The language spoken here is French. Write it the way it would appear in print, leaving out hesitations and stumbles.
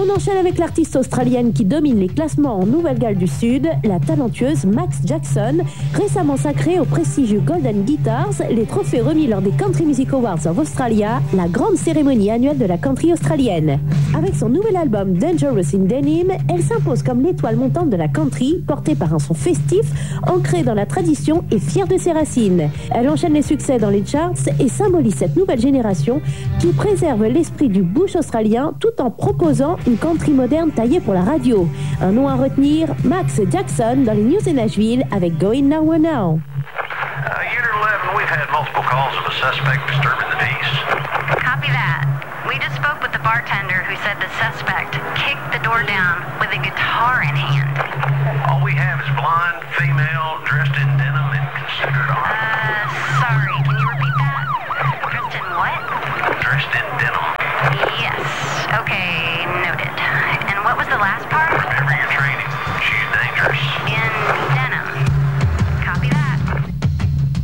On enchaîne avec l'artiste australienne qui domine les classements en Nouvelle-Galles du Sud, la talentueuse Max Jackson, récemment sacrée au prestigieux Golden Guitars, les trophées remis lors des Country Music Awards of Australia, la grande cérémonie annuelle de la country australienne. Avec son nouvel album Dangerous in Denim, elle s'impose comme l'étoile montante de la country, portée par un son festif, ancré dans la tradition et fière de ses racines. Elle enchaîne les succès dans les charts et symbolise cette nouvelle génération qui préserve l'esprit du bush australien tout en proposant une country moderne taillée pour la radio. Un nom à retenir, Max Jackson dans les News de Nashville avec Going Now or Now. Unit 11, we've had multiple calls of a suspect disturbing the peace. Copy that. We just spoke with the bartender who said the suspect kicked the door down with a guitar in hand. All we have is blonde, female, dressed in denim and considered armed. Sorry, can you repeat that? Dressed in what? Dressed in denim. Yes. Okay,